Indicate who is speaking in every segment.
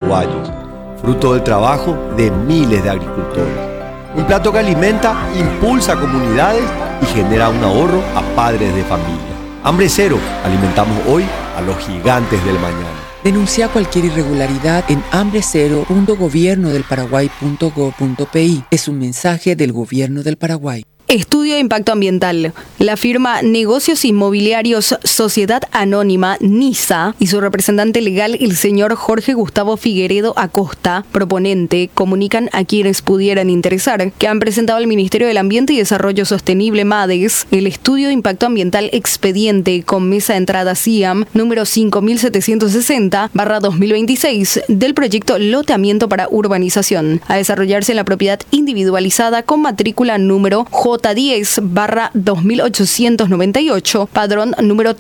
Speaker 1: paraguayos, fruto del trabajo de miles de agricultores. Un plato que alimenta, impulsa a comunidades y genera un ahorro a padres de familia. Hambre cero, alimentamos hoy a los gigantes del mañana.
Speaker 2: Denuncia cualquier irregularidad en hambrecero.gobiernodelparaguay.gov.pi. Es un mensaje del Gobierno del Paraguay.
Speaker 3: Estudio de impacto ambiental. La firma Negocios Inmobiliarios Sociedad Anónima, NISA, y su representante legal, el señor Jorge Gustavo Figueredo Acosta, proponente, comunican a quienes pudieran interesar que han presentado al Ministerio del Ambiente y Desarrollo Sostenible, MADES, el estudio de impacto ambiental expediente con mesa de entrada CIAM número 5760/2026 del proyecto Loteamiento para Urbanización, a desarrollarse en la propiedad individualizada con matrícula número J10/2898, padrón número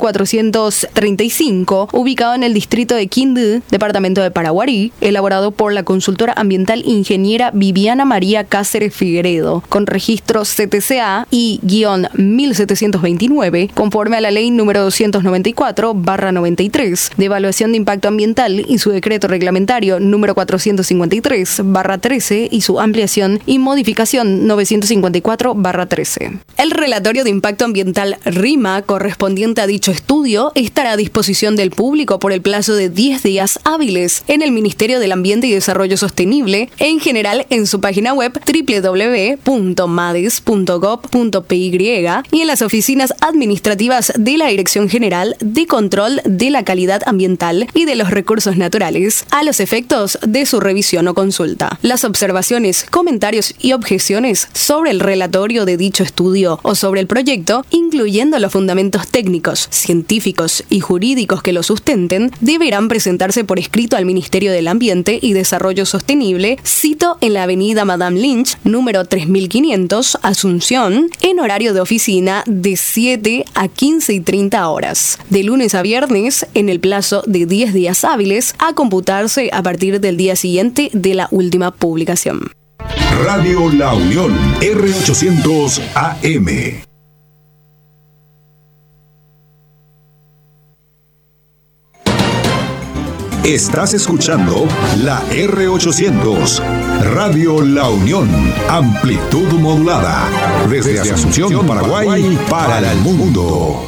Speaker 3: 3435, ubicado en el distrito de Quindú, departamento de Paraguarí, elaborado por la consultora ambiental ingeniera Viviana María Cáceres Figueredo, con registro CTCA I-1729, conforme a la ley número 294/93 de evaluación de impacto ambiental y su decreto reglamentario número 453/13 y su ampliación y modificación 954/13. El relatorio de impacto ambiental RIMA correspondiente a dicho estudio estará a disposición del público por el plazo de 10 días hábiles en el Ministerio del Ambiente y Desarrollo Sostenible, en general en su página web www.mades.gov.py y en las oficinas administrativas de la Dirección General de Control de la Calidad Ambiental y de los Recursos Naturales, a los efectos de su revisión o consulta. Las observaciones, comentarios y objeciones sobre el relatorio de dicho estudio o sobre el proyecto, incluyendo los fundamentos técnicos, científicos y jurídicos que lo sustenten, deberán presentarse por escrito al Ministerio del Ambiente y Desarrollo Sostenible, cito en la avenida Madame Lynch, número 3500, Asunción, en horario de oficina de 7 a 15:30 horas, de lunes a viernes, en el plazo de 10 días hábiles, a computarse a partir del día siguiente de la última publicación.
Speaker 4: Radio La Unión, R800 AM. Estás escuchando la R800, Radio La Unión, amplitud modulada, desde Asunción, Paraguay, para el mundo.